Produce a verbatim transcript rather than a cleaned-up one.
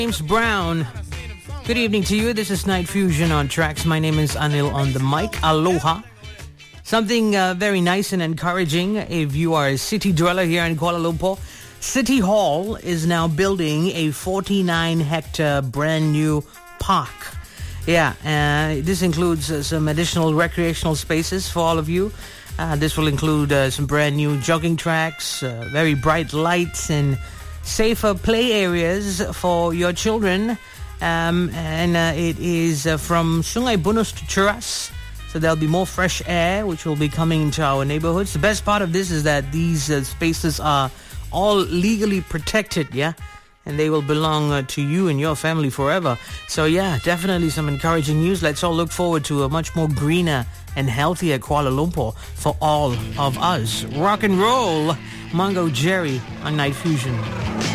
James Brown. Good evening to you. This is Night Fusion on Tracks. My name is Anil on the mic. Aloha. Something uh, very nice and encouraging if you are a city dweller here in Kuala Lumpur. City Hall is now building a forty-nine hectare brand new park. Yeah, uh, this includes uh, some additional recreational spaces for all of you. Uh, this will include uh, some brand new jogging tracks, uh, very bright lights, and safer play areas for your children. Um, and uh, it is uh, from Sungai Bunus to Cheras. So there'll be more fresh air, which will be coming into our neighborhoods. The best part of this is that these uh, spaces are all legally protected, yeah? And they will belong uh, to you and your family forever. So yeah, definitely some encouraging news. Let's all look forward to a much more greener and healthier Kuala Lumpur for all of us. Rock and roll, Mungo Jerry on Night Fusion.